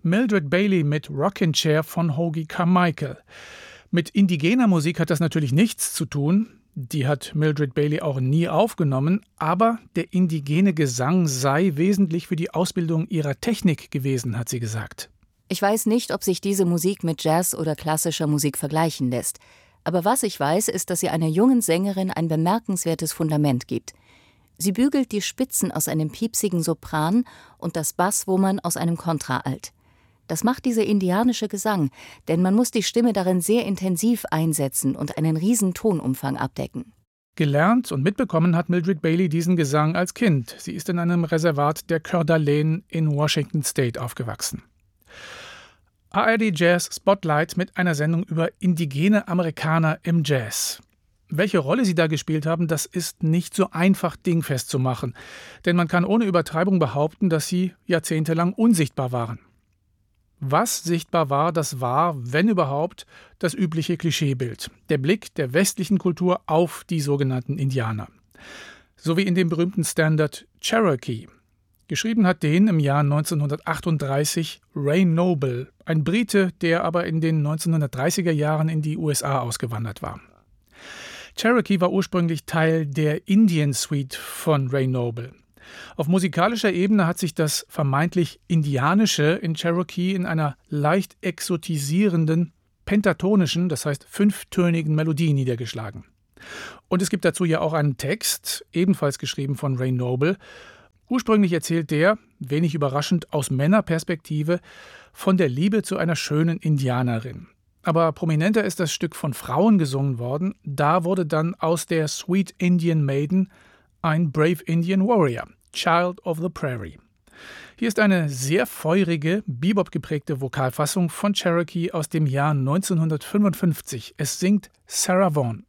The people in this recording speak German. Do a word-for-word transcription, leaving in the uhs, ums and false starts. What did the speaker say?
Mildred Bailey mit Rockin' Chair von Hoagy Carmichael. Mit indigener Musik hat das natürlich nichts zu tun. Die hat Mildred Bailey auch nie aufgenommen. Aber der indigene Gesang sei wesentlich für die Ausbildung ihrer Technik gewesen, hat sie gesagt. Ich weiß nicht, ob sich diese Musik mit Jazz oder klassischer Musik vergleichen lässt. Aber was ich weiß, ist, dass sie einer jungen Sängerin ein bemerkenswertes Fundament gibt. Sie bügelt die Spitzen aus einem piepsigen Sopran und das Basswummern aus einem Kontraalt. Das macht dieser indianische Gesang, denn man muss die Stimme darin sehr intensiv einsetzen und einen riesen Tonumfang abdecken. Gelernt und mitbekommen hat Mildred Bailey diesen Gesang als Kind. Sie ist in einem Reservat der Coeur d'Alene in Washington State aufgewachsen. A R D Jazz Spotlight mit einer Sendung über indigene Amerikaner im Jazz. Welche Rolle sie da gespielt haben, das ist nicht so einfach dingfest zu machen. Denn man kann ohne Übertreibung behaupten, dass sie jahrzehntelang unsichtbar waren. Was sichtbar war, das war, wenn überhaupt, das übliche Klischeebild. Der Blick der westlichen Kultur auf die sogenannten Indianer. So wie in dem berühmten Standard Cherokee. Geschrieben hat den im Jahr neunzehnhundertachtunddreißig Ray Noble, ein Brite, der aber in den neunzehnhundertdreißiger Jahren in die U S A ausgewandert war. Cherokee war ursprünglich Teil der Indian Suite von Ray Noble. Auf musikalischer Ebene hat sich das vermeintlich Indianische in Cherokee in einer leicht exotisierenden, pentatonischen, das heißt fünftönigen Melodie niedergeschlagen. Und es gibt dazu ja auch einen Text, ebenfalls geschrieben von Ray Noble. Ursprünglich erzählt der, wenig überraschend aus Männerperspektive, von der Liebe zu einer schönen Indianerin. Aber prominenter ist das Stück von Frauen gesungen worden. Da wurde dann aus der Sweet Indian Maiden ein Brave Indian Warrior, Child of the Prairie. Hier ist eine sehr feurige, Bebop-geprägte Vokalfassung von Cherokee aus dem Jahr neunzehnhundertfünfundfünfzig. Es singt Sarah Vaughan.